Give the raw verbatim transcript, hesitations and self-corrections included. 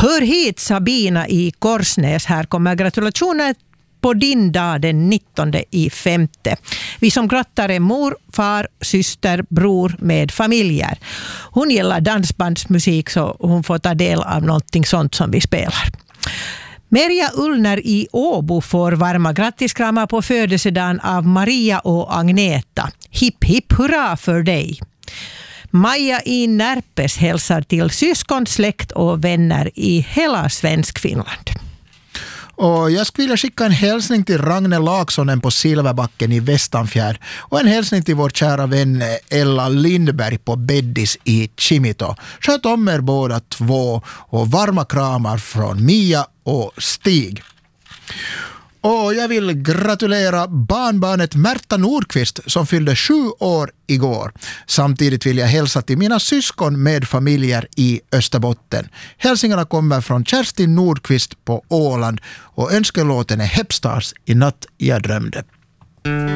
Hör hit Sabina i Korsnäs. Här kommer gratulationer på din dag den nittonde i femte. Vi som grattar är mor, far, syster, bror med familjer. Hon gillar dansbandsmusik så hon får ta del av någonting sånt som vi spelar. Merja Ullner i Åbo får varma grattiskramar på födelsedagen av Maria och Agneta. Hipp hipp hurra för dig! Maja i Närpes hälsar till syskon, släkt och vänner i hela Svenskfinland. Och jag skulle vilja skicka en hälsning till Ragne Laaksonen på Silverbacken i Västanfjärd och en hälsning till vår kära vän Ella Lindberg på Beddis i Kimito. Sköt om er båda två och varma kramar från Mia och Stig. Och jag vill gratulera barnbarnet Märta Nordqvist som fyllde sju år igår. Samtidigt vill jag hälsa till mina syskon med familjer i Österbotten. Hälsningarna kommer från Kerstin Nordqvist på Åland och önskelåten är Hepstars I natt jag drömde.